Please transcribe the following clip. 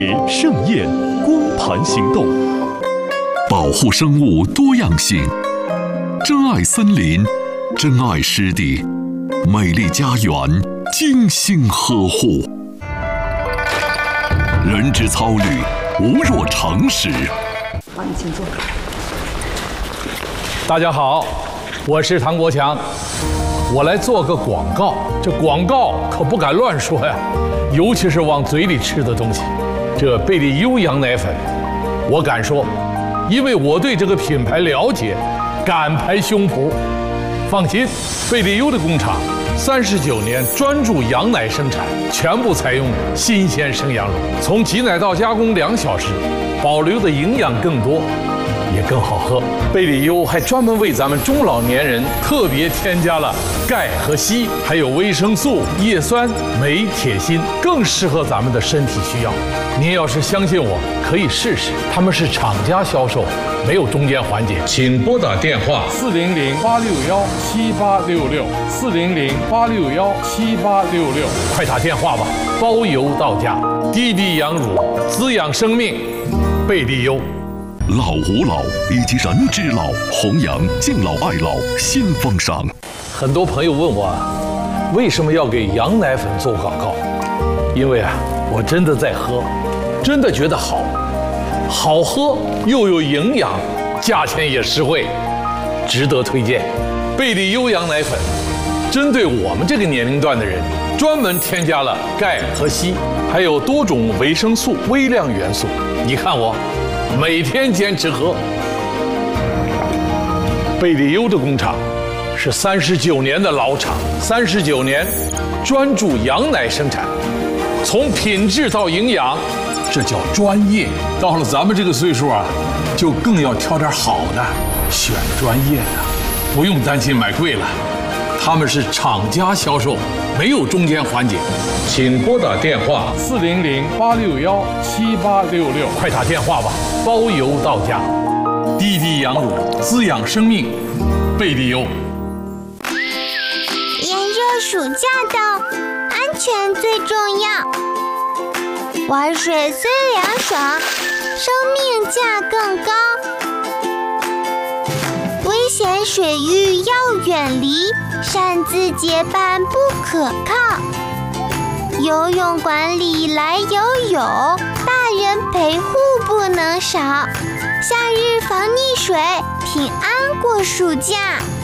盛宴光盘行动， 保护生物多样性，珍爱森林，珍爱湿地，美丽家园精心呵护。人之操虑，无若常识。 好，你请坐。 大家好，我是唐国强，我来做个广告。这广告可不敢乱说呀，尤其是往嘴里吃的东西。这贝利优羊奶粉，我敢说，因为我对这个品牌了解，敢拍胸脯。放心，贝利优的工厂39年专注羊奶生产，全部采用新鲜生羊乳，从挤奶到加工2小时，保留的营养更多，也更好喝。贝利优还专门为咱们中老年人特别添加了钙和硒，还有维生素、叶酸、镁、铁、锌，更适合咱们的身体需要。您要是相信我，可以试试。他们是厂家销售，没有中间环节。请拨打电话400-861-7866，400-861-7866，快打电话吧，包邮到家。滴滴羊乳，滋养生命，贝利优。 老吾老以及人之老，弘扬敬老爱老新风尚。 很多朋友问我，为什么要给羊奶粉做广告？因为我真的在喝，真的觉得好，好喝又有营养，价钱也实惠，值得推荐。贝利优羊奶粉针对我们这个年龄段的人，专门添加了钙和硒，还有多种维生素、微量元素。你看我每天坚持喝。贝利优的工厂是39年的老厂，39年专注羊奶生产，从品质到营养，这叫专业。到了咱们这个岁数就更要挑点好的，选专业的，不用担心买贵了。他们是厂家销售，没有中间环节。请拨打电话400-861-7866，快打电话吧，包邮到家。滴滴羊乳，滋养生命，贝利优。 炎热暑假到，安全最重要。玩水虽凉爽，生命价更高。危险水域要远离，擅自结伴不可靠。游泳馆里来游泳，大人陪护不能少。夏日防溺水，平安过暑假。